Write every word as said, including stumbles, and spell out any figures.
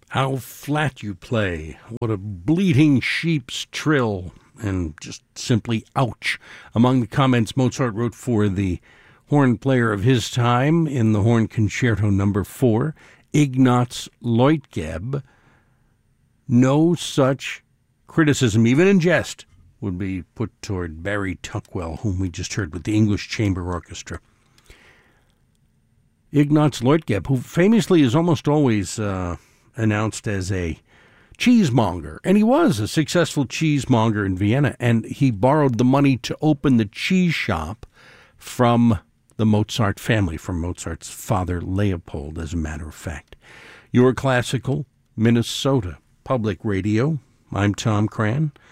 How flat you play. What a bleating sheep's trill. And just simply ouch. Among the comments Mozart wrote for the horn player of his time in the Horn Concerto number four, Ignaz Leutgeb, no such criticism, even in jest, would be put toward Barry Tuckwell, whom we just heard with the English Chamber Orchestra. Ignaz Leutgeb, who famously is almost always uh, announced as a cheesemonger, and he was a successful cheesemonger in Vienna, and he borrowed the money to open the cheese shop from the Mozart family, from Mozart's father Leopold, as a matter of fact. Your Classical Minnesota Public Radio. I'm Tom Cran.